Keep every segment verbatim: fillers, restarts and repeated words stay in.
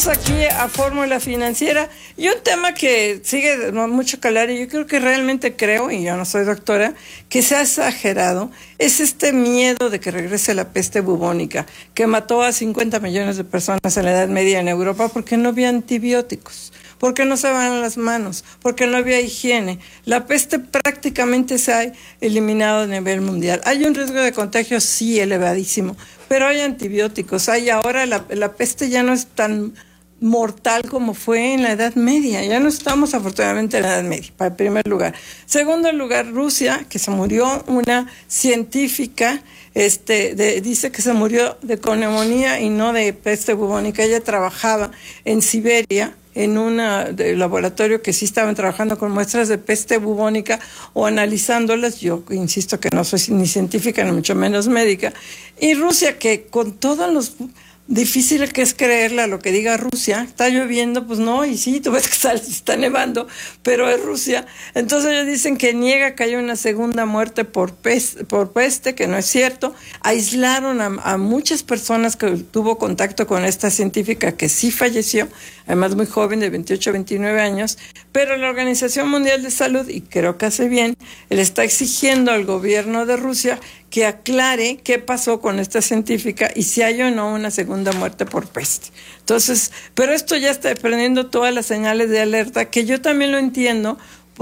Regresamos aquí a Fórmula Financiera y un tema que sigue mucho calar y yo creo que realmente creo, y yo no soy doctora, que se ha exagerado, es este miedo de que regrese la peste bubónica, que mató a cincuenta millones de personas en la Edad Media en Europa porque no había antibióticos, porque no se lavaban las manos, porque no había higiene. La peste prácticamente se ha eliminado a nivel mundial. Hay un riesgo de contagio, sí, elevadísimo, pero hay antibióticos. Hay ahora la, la peste ya no es tan mortal como fue en la Edad Media. Ya no estamos afortunadamente en la Edad Media, para el primer lugar. Segundo lugar, Rusia, que se murió una científica, este, de, dice que se murió de con neumonía y no de peste bubónica. Ella trabajaba en Siberia, en un laboratorio que sí estaban trabajando con muestras de peste bubónica o analizándolas. Yo insisto que no soy ni científica ni mucho menos médica. Y Rusia, que con todos los difícil que es creerle a lo que diga Rusia, está lloviendo, pues no, y sí, tú ves que está, está nevando, pero es Rusia. Entonces ellos dicen que niega que haya una segunda muerte por peste, por peste, que no es cierto. Aislaron a, a muchas personas que tuvo contacto con esta científica que sí falleció, además muy joven, de veintiocho a veintinueve años, pero la Organización Mundial de Salud, y creo que hace bien, le está exigiendo al gobierno de Rusia que aclare qué pasó con esta científica y si hay o no una segunda muerte por peste. Entonces, pero esto ya está prendiendo todas las señales de alerta, que yo también lo entiendo,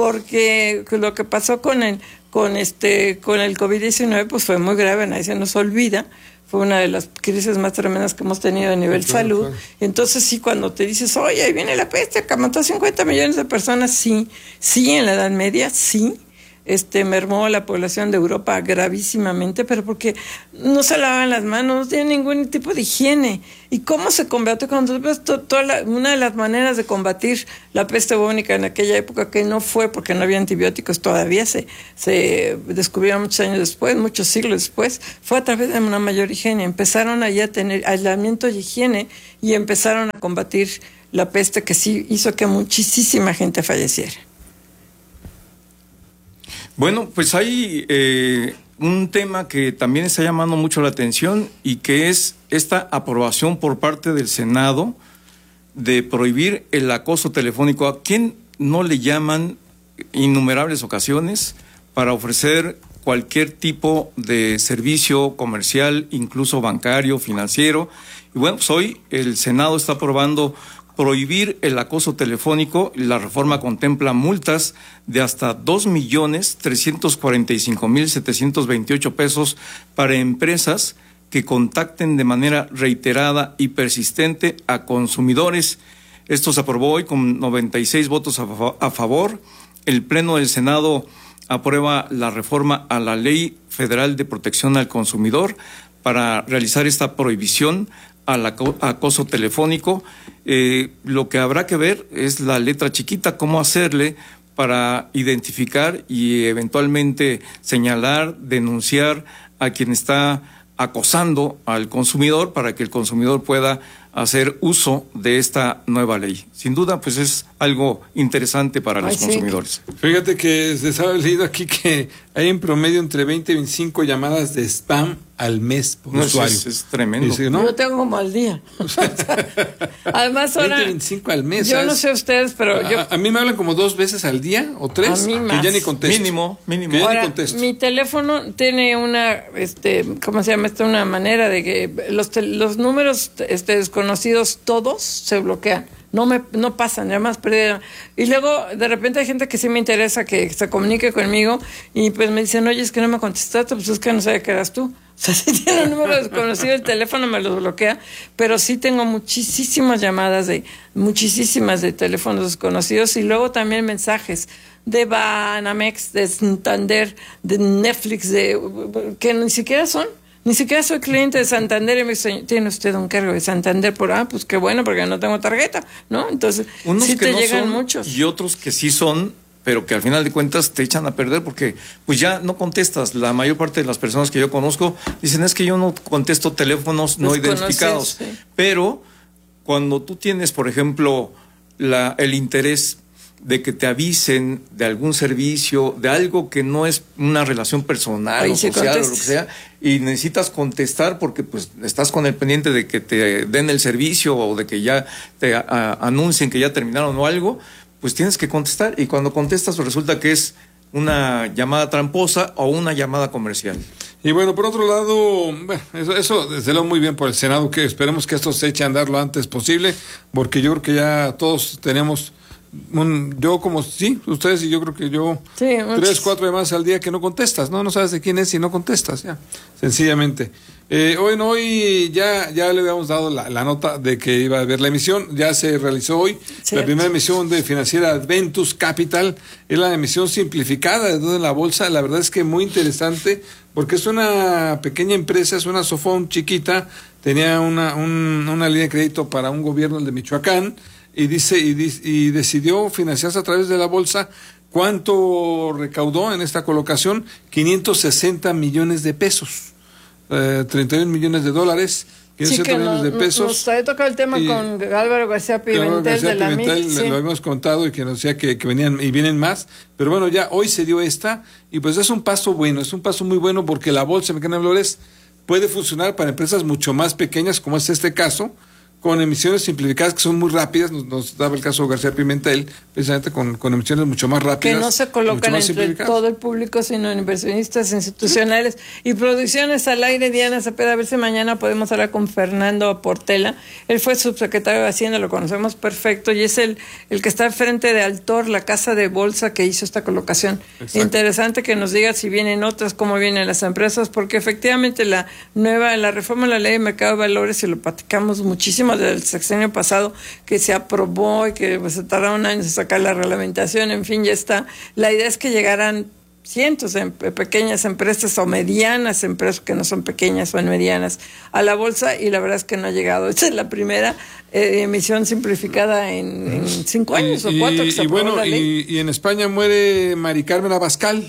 porque lo que pasó con el, con este, con el COVID diecinueve, pues fue muy grave, nadie se nos olvida. Fue una de las crisis más tremendas que hemos tenido a nivel claro, salud. Claro. Entonces, sí, cuando te dices, oye, ahí viene la peste, que mató a cincuenta millones de personas, sí, sí, en la Edad Media, sí. Este, mermó la población de Europa gravísimamente, pero porque no se lavaban las manos, no tienen ningún tipo de higiene. ¿Y cómo se combate? Cuando ves to, toda la, una de las maneras de combatir la peste bubónica en aquella época, que no fue porque no había antibióticos, todavía se, se descubrieron muchos años después, muchos siglos después, fue a través de una mayor higiene. Empezaron allá a tener aislamiento y higiene y empezaron a combatir la peste, que sí hizo que muchísima gente falleciera. Bueno, pues hay eh, un tema que también está llamando mucho la atención y que es esta aprobación por parte del Senado de prohibir el acoso telefónico. ¿A quién no le llaman innumerables ocasiones para ofrecer cualquier tipo de servicio comercial, incluso bancario, financiero? Y bueno, pues hoy el Senado está aprobando prohibir el acoso telefónico. La reforma contempla multas de hasta dos millones trescientos cuarenta y cinco mil setecientos veintiocho pesos para empresas que contacten de manera reiterada y persistente a consumidores. Esto se aprobó hoy con noventa y seis votos a, fa- a favor. El Pleno del Senado aprueba la reforma a la Ley Federal de Protección al Consumidor para realizar esta prohibición al acoso telefónico. Eh, lo que habrá que ver es la letra chiquita, cómo hacerle para identificar y eventualmente señalar, denunciar a quien está acosando al consumidor para que el consumidor pueda hacer uso de esta nueva ley. Sin duda, pues es algo interesante para Ay, los sí. consumidores. Fíjate que se estaba leído aquí que hay en promedio entre veinte y veinticinco llamadas de spam al mes por no, usuario. Es, es tremendo. Dice, ¿no? Yo tengo como al día. Además, ahora, veinte, veinticinco al mes. Yo ¿sabes? no sé ustedes, pero a, yo... A, a mí me hablan como dos veces al día o tres. A mí más. Y ya ni contesto. Mínimo, mínimo. Que ya ahora, ni contesto. Mi teléfono tiene una, este, ¿cómo se llama esto? Una manera de que los, te, los números este, desconocidos todos se bloquean. No me no pasan, además perdieron. Y luego de repente hay gente que sí me interesa que se comunique conmigo y pues me dicen, oye, es que no me contestaste, pues es que no sabía que eras tú. O sea, si tiene un número desconocido, el teléfono me lo bloquea, pero sí tengo muchísimas llamadas de, muchísimas de teléfonos desconocidos y luego también mensajes de Banamex, de Santander, de Netflix, de que ni siquiera son. Ni siquiera soy cliente de Santander y me dice, ¿tiene usted un cargo de Santander? Por, ah, pues qué bueno, porque no tengo tarjeta, ¿no? Entonces, unos sí que te no llegan son, muchos. Y otros que sí son, pero que al final de cuentas te echan a perder porque pues ya no contestas. La mayor parte de las personas que yo conozco dicen, es que yo no contesto teléfonos no identificados. Sí. Pero cuando tú tienes, por ejemplo, la, el interés de que te avisen de algún servicio, de algo que no es una relación personal Ahí o sí social o lo que contestas. sea, y necesitas contestar porque pues estás con el pendiente de que te den el servicio o de que ya te a, anuncien que ya terminaron o algo, pues tienes que contestar, y cuando contestas resulta que es una llamada tramposa o una llamada comercial. Y bueno, por otro lado, bueno, eso, eso desde luego muy bien por el Senado, que esperemos que esto se eche a andar lo antes posible, porque yo creo que ya todos tenemos un, yo como, sí, ustedes y yo creo que yo, Sí, tres, muchos. cuatro llamadas al día que no contestas, ¿no? No sabes de quién es y no contestas, ya, sencillamente. Eh, hoy, no, hoy ya, ya le habíamos dado la, la nota de que iba a haber la emisión, ya se realizó hoy, Cierto. la primera emisión de financiera Adventus Capital, es la emisión simplificada de deuda en la bolsa, la verdad es que muy interesante, porque es una pequeña empresa, es una Sofón chiquita, tenía una, un, una línea de crédito para un gobierno, el de Michoacán, y dice y, di- y decidió financiarse a través de la bolsa. ¿Cuánto recaudó en esta colocación? quinientos sesenta millones de pesos, eh, treinta y un millones de dólares, quinientos Sí, sesenta que millones no- de pesos. nos había tocado el tema Y- con Álvaro García Claro, Pimentel García de la Pimentel, M I C. le- Sí. lo habíamos contado y que nos decía que, que venían y vienen más, pero bueno, ya hoy se dio esta, y pues es un paso bueno, es un paso muy bueno, porque la Bolsa Mexicana de Valores puede funcionar para empresas mucho más pequeñas, como es este caso, con emisiones simplificadas que son muy rápidas. Nos, nos daba el caso de García Pimentel, precisamente con, con emisiones mucho más rápidas. Que no se mucho colocan más entre simplificadas. todo el público, sino en inversionistas institucionales. Y producciones al aire, Diana Cepeda, a ver si mañana podemos hablar con Fernando Portela. Él fue subsecretario de Hacienda, lo conocemos perfecto, y es el, el que está al frente de Altor, la casa de bolsa que hizo esta colocación. Exacto. Interesante que nos diga si vienen otras, cómo vienen las empresas, porque efectivamente la nueva, la reforma de la ley de mercado de valores, y lo platicamos muchísimo del sexenio pasado, que se aprobó y que pues, se tardaron años en sacar la reglamentación, en fin, ya está. La idea es que llegaran cientos de pe- pequeñas empresas o medianas empresas, que no son pequeñas, son medianas, a la bolsa, y la verdad es que no ha llegado. Esta es la primera eh, emisión simplificada en, en cinco años Y- o cuatro que y, se y aprobó bueno, la ley. y, y en España muere Mari Carmen Abascal,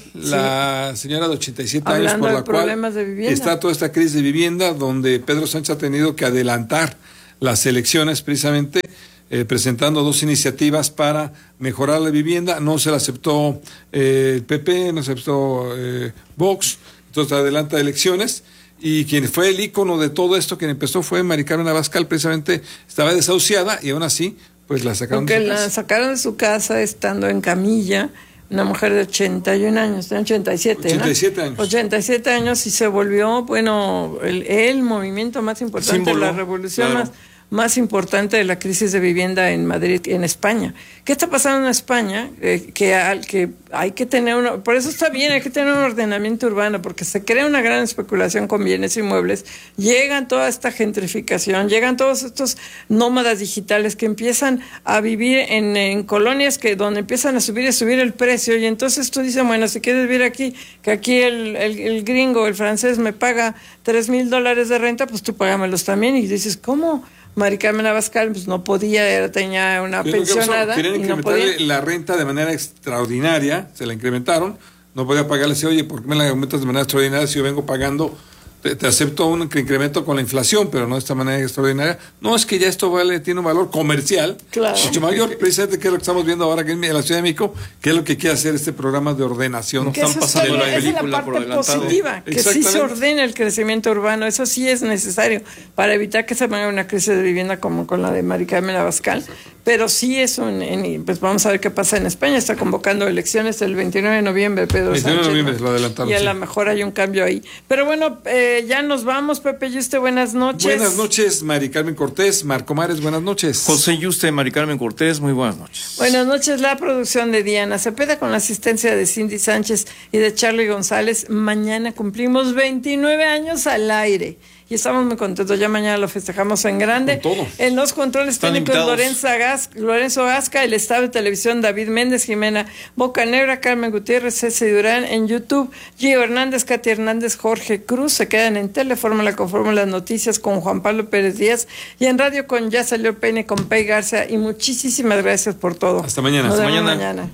la señora de ochenta y siete años, Hablando por de la cual problemas de vivienda. está toda esta crisis de vivienda, donde Pedro Sánchez ha tenido que adelantar las elecciones precisamente, eh, presentando dos iniciativas para mejorar la vivienda. No se la aceptó eh, el P P, no se aceptó eh, Vox, entonces adelanta elecciones. Y quien fue el ícono de todo esto, quien empezó, fue Mari Carmen Abascal, precisamente estaba desahuciada, y aún así pues la sacaron Porque de su la casa. sacaron de su casa estando en camilla, una mujer de ochenta y un años, tenía ochenta y siete, ¿no? ochenta y siete años. ochenta y siete años, y se volvió, bueno, el, el movimiento más importante, Símbolo, la revolución claro. más, más importante de la crisis de vivienda en Madrid, en España. ¿Qué está pasando en España? Eh, que, al, que hay que tener uno, por eso está bien, hay que tener un ordenamiento urbano, porque se crea una gran especulación con bienes inmuebles, llegan toda esta gentrificación, llegan todos estos nómadas digitales que empiezan a vivir en, en colonias que donde empiezan a subir y subir el precio, y entonces tú dices, bueno, si quieres vivir aquí, que aquí el, el, el gringo, el francés me paga tres mil dólares de renta, pues tú págamelos también, y dices, ¿cómo? Mari Carmen Abascal pues no podía, era, tenía una Yo creo que pensionada querían y no incrementarle podía. la renta de manera extraordinaria, se la incrementaron, no podía pagarle, así, oye, ¿por qué me la aumentas de manera extraordinaria si yo vengo pagando? Te, te acepto un incremento con la inflación, pero no de esta manera extraordinaria. No, es que ya esto vale, tiene un valor comercial Claro. mucho mayor, precisamente que es lo que estamos viendo ahora aquí en la Ciudad de México, que es lo que quiere hacer este programa de ordenación. Que están eso pasando está la bien, esa es la película por parte adelantado. positiva, que sí se Exactamente. ordene el crecimiento urbano, eso sí es necesario para evitar que se venga una crisis de vivienda como con la de Mari Carmen Abascal, pero sí eso, en, en- pues vamos a ver qué pasa en España, está convocando elecciones el veintinueve de noviembre, Pedro veintinueve de Sánchez, noviembre ¿no? lo adelantaron, y a sí. lo mejor hay un cambio ahí. Pero bueno, eh, ya nos vamos, Pepe Yuste, buenas noches. Buenas noches, Mari Carmen Cortés, Marco Mares, buenas noches. José Yuste, Mari Carmen Cortés, muy buenas noches. Buenas noches, la producción de Diana Cepeda con la asistencia de Cindy Sánchez y de Charlie González. Mañana cumplimos veintinueve años al aire y estamos muy contentos. Ya mañana lo festejamos en grande. Con todo. En los controles Están técnicos invitados. Lorenzo Gas- Lorenzo Gasca, el estado de televisión David Méndez, Jimena Bocanegra, Carmen Gutiérrez, Ceci Durán en YouTube, Gio Hernández, Katy Hernández, Jorge Cruz. Se quedan en Telefórmula con Fórmula Noticias con Juan Pablo Pérez Díaz y en Radio con Ya Salió el Peine con Pei Garza. Y muchísimas gracias por todo. Hasta mañana. Nos Hasta vemos mañana. mañana.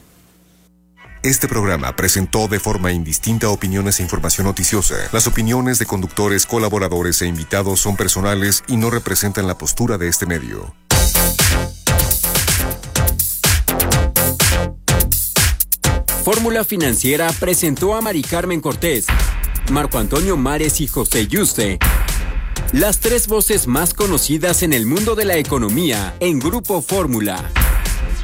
Este programa presentó de forma indistinta opiniones e información noticiosa. Las opiniones de conductores, colaboradores e invitados son personales y no representan la postura de este medio. Fórmula Financiera presentó a Mari Carmen Cortés, Marco Antonio Mares y José Yuste, las tres voces más conocidas en el mundo de la economía en Grupo Fórmula.